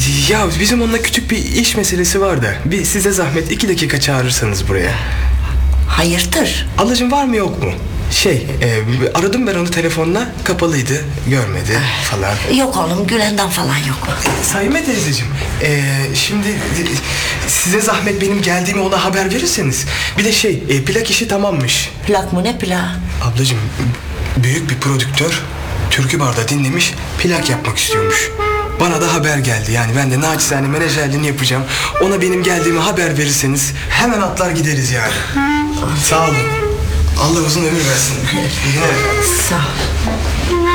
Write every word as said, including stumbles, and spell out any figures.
Ya bizim onunla küçük bir iş meselesi var da bir size zahmet iki dakika çağırırsanız buraya. Hayırdır? Ablacığım var mı yok mu? Şey e, aradım ben onu telefonla, kapalıydı, görmedi falan. Yok oğlum, Gülen'den falan yok. Saime teyzeciğim, e, şimdi e, size zahmet benim geldiğimi ona haber verirseniz. Bir de şey e, plak işi tamammış. Plak mı, ne plak? Ablacığım büyük bir prodüktör Türkü Bar'da dinlemiş, plak yapmak istiyormuş. Bana da haber geldi, yani ben de naçizane menajerliğini yapacağım. Ona benim geldiğimi haber verirseniz hemen atlar gideriz yani. Sağ olun. Allah uzun ömür versin. İyi günler efendim. Sağ ol.